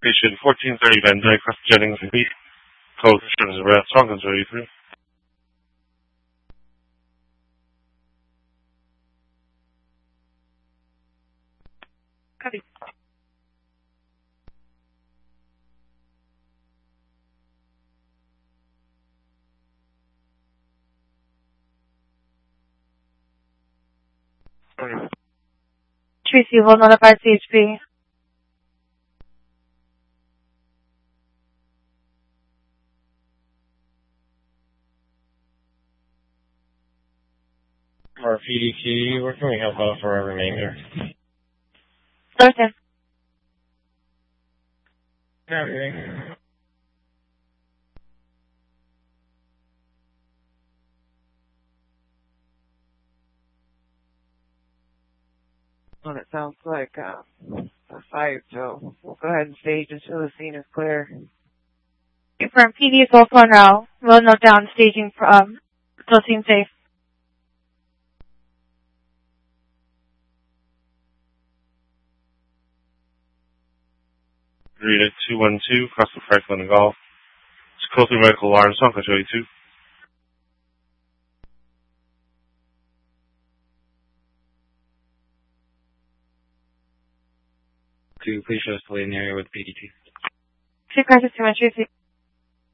Patient 1430 Van Dyke, Cross Jennings, complete. Code restrictions arrest, strong control 3. Copy. Tracy, hold notified CHP. Our PDT, where can we help out for our remainder? Thursday. Everything. Well, it sounds like a fight, so we'll go ahead and stage until the scene is clear. Confirm PD is also now. We'll note down staging until scene safe. Read it 212, cross the Franklin and Golf. It's closely medical alarm, strong control 2. Please show us the leading area with PDT. Chief Crisis 2 Tracy.